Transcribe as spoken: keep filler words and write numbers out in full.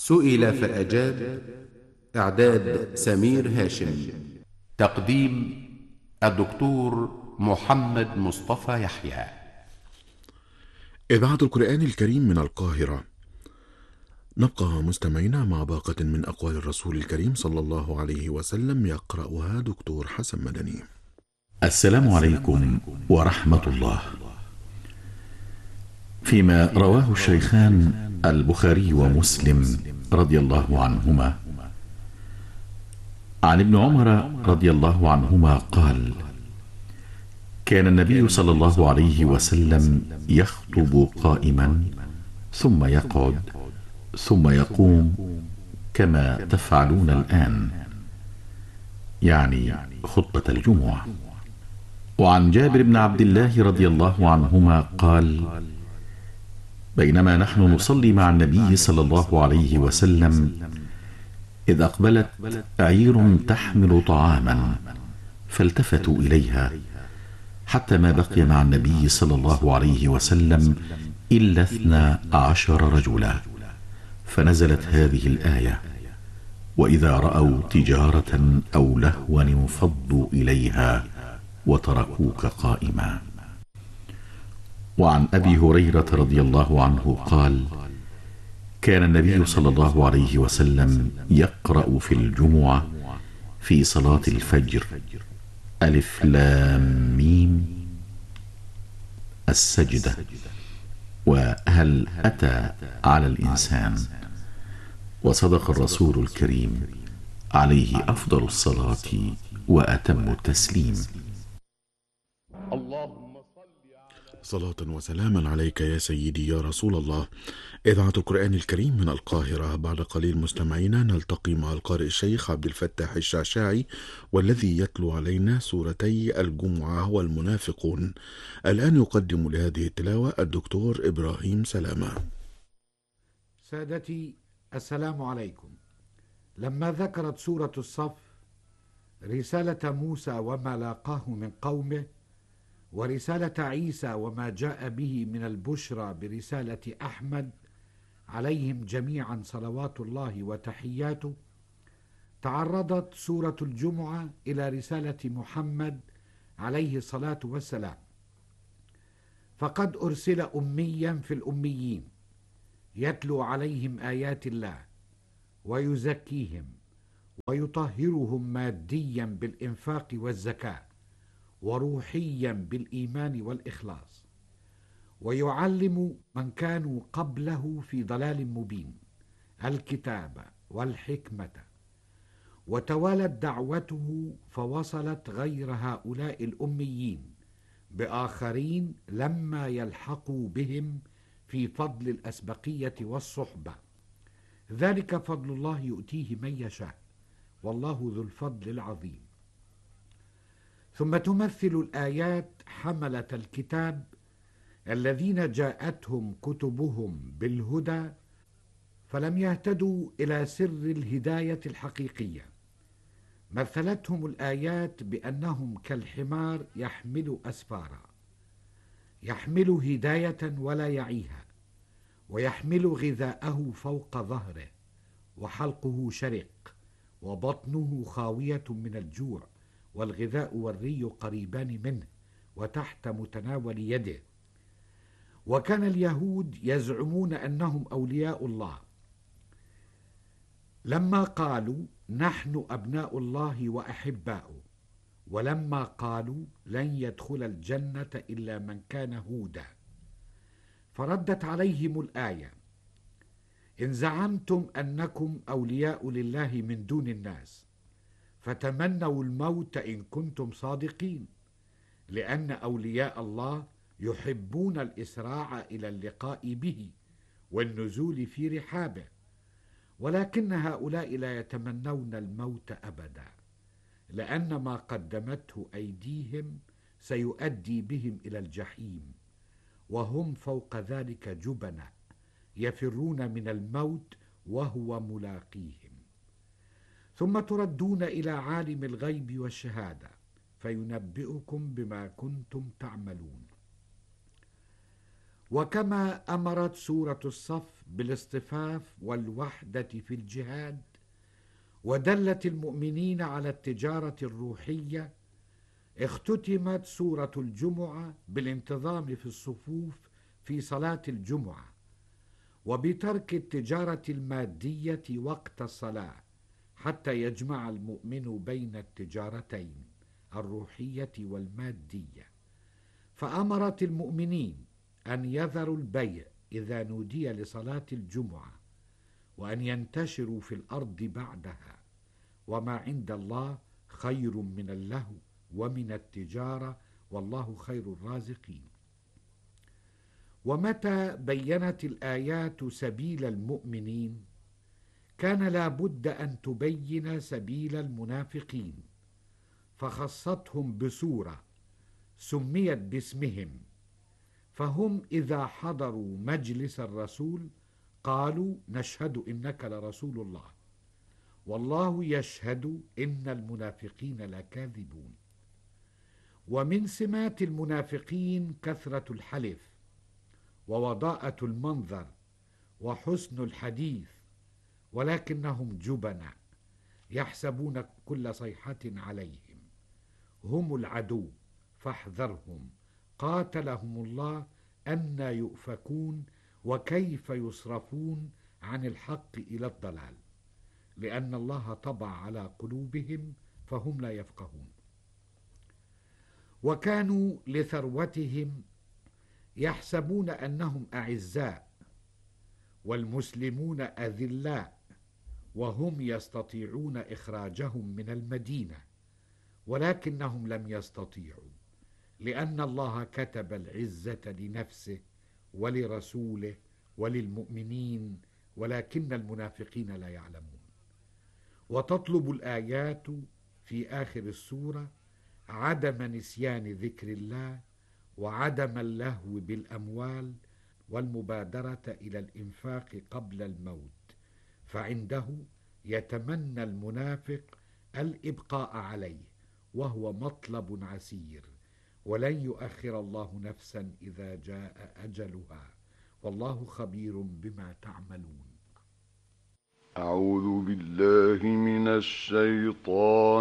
سئل فأجاب. إعداد سمير هاشم. تقديم الدكتور محمد مصطفى يحيى. إذاعة القرآن الكريم من القاهرة. نبقى مستمعين مع باقة من أقوال الرسول الكريم صلى الله عليه وسلم، يقرأها دكتور حسن مدني. السلام عليكم ورحمة الله. فيما رواه الشيخان البخاري ومسلم رضي الله عنهما عن ابن عمر رضي الله عنهما قال: كان النبي صلى الله عليه وسلم يخطب قائما ثم يقعد ثم يقوم كما تفعلون الآن، يعني خطبة الجمعة. وعن جابر بن عبد الله رضي الله عنهما قال: بينما نحن نصلي مع النبي صلى الله عليه وسلم إذ أقبلت عير تحمل طعاما فالتفتوا إليها حتى ما بقي مع النبي صلى الله عليه وسلم إلا اثنا عشر رجلا، فنزلت هذه الآية: وإذا رأوا تجارة أو لهوا انفضوا إليها وتركوك قائما. وعن أبي هريرة رضي الله عنه قال: كان النبي صلى الله عليه وسلم يقرأ في الجمعة في صلاة الفجر: ألف لام ميم السجدة، وهل أتى على الإنسان. وصدق الرسول الكريم عليه أفضل الصلاة وأتم التسليم. صلاة وسلاما عليك يا سيدي يا رسول الله. إذاعة القرآن الكريم من القاهرة. بعد قليل مستمعينا نلتقي مع القارئ الشيخ عبد الفتاح الشعشاعي، والذي يتلو علينا سورتي الجمعة والمنافقون. الآن يقدم لهذه التلاوة الدكتور إبراهيم سلامة. سادتي السلام عليكم. لما ذكرت سورة الصف رسالة موسى وما لاقاه من قومه، ورسالة عيسى وما جاء به من البشرى برسالة أحمد عليهم جميعا صلوات الله وتحياته، تعرضت سورة الجمعة إلى رسالة محمد عليه الصلاة والسلام، فقد أرسل أميا في الأميين يتلو عليهم آيات الله ويزكيهم ويطهرهم ماديا بالإنفاق والزكاة، وروحيا بالإيمان والإخلاص، ويعلم من كانوا قبله في ضلال مبين الكتاب والحكمة. وتوالت دعوته فوصلت غير هؤلاء الأميين بآخرين لما يلحقوا بهم في فضل الأسبقية والصحبة. ذلك فضل الله يؤتيه من يشاء، والله ذو الفضل العظيم. ثم تمثل الآيات حملة الكتاب الذين جاءتهم كتبهم بالهدى فلم يهتدوا إلى سر الهداية الحقيقية. مثلتهم الآيات بأنهم كالحمار يحمل أسفارا، يحمل هداية ولا يعيها، ويحمل غذاءه فوق ظهره، وحلقه شرق، وبطنه خاوية من الجوع، والغذاء والري قريبان منه وتحت متناول يده. وكان اليهود يزعمون أنهم أولياء الله، لما قالوا نحن أبناء الله وأحباؤه، ولما قالوا لن يدخل الجنة إلا من كان هودا. فردت عليهم الآية: إن زعمتم أنكم أولياء لله من دون الناس فتمنوا الموت إن كنتم صادقين، لأن أولياء الله يحبون الإسراع إلى اللقاء به والنزول في رحابه، ولكن هؤلاء لا يتمنون الموت أبدا، لأن ما قدمته أيديهم سيؤدي بهم إلى الجحيم، وهم فوق ذلك جبنة يفرون من الموت وهو ملاقيهم. ثم تردون إلى عالم الغيب والشهادة فينبئكم بما كنتم تعملون. وكما أمرت سورة الصف بالاصطفاف والوحدة في الجهاد، ودلت المؤمنين على التجارة الروحية، اختتمت سورة الجمعة بالانتظام في الصفوف في صلاة الجمعة، وبترك التجارة المادية وقت الصلاة، حتى يجمع المؤمن بين التجارتين الروحية والمادية. فأمرت المؤمنين أن يذروا البيع إذا نودي لصلاة الجمعة، وأن ينتشروا في الأرض بعدها، وما عند الله خير من اللهو ومن التجارة، والله خير الرازقين. ومتى بينت الآيات سبيل المؤمنين، كان لا بد أن تبين سبيل المنافقين، فخصتهم بسورة سميت باسمهم، فهم إذا حضروا مجلس الرسول قالوا: نشهد إنك لرسول الله، والله يشهد إن المنافقين لكاذبون. ومن سمات المنافقين كثرة الحلف، ووضاءة المنظر، وحسن الحديث، ولكنهم جبناء يحسبون كل صيحة عليهم، هم العدو فاحذرهم، قاتلهم الله أنى يؤفكون وكيف يصرفون عن الحق إلى الضلال، لأن الله طبع على قلوبهم فهم لا يفقهون. وكانوا لثروتهم يحسبون أنهم أعزاء والمسلمون أذلاء، وهم يستطيعون إخراجهم من المدينة، ولكنهم لم يستطيعوا، لأن الله كتب العزة لنفسه ولرسوله وللمؤمنين، ولكن المنافقين لا يعلمون. وتطلب الآيات في آخر السورة عدم نسيان ذكر الله، وعدم اللهو بالأموال، والمبادرة إلى الإنفاق قبل الموت، فعنده يتمنى المنافق الإبقاء عليه، وهو مطلب عسير، ولن يؤخر الله نفسا إذا جاء أجلها، والله خبير بما تعملون. أعوذ بالله من الشيطان